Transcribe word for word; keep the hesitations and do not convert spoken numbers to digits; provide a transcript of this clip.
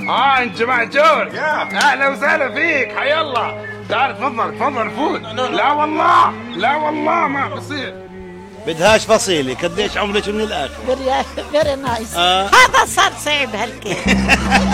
اه انت معجور. اهلا وسهلا فيك، حيا الله. تعال تفضل تفضل فوت. لا والله لا والله ما بصير. بدهاش فصيلي. قديش عمرك من الاخر؟ فيري نايس. هذا صار صعب هالكيف.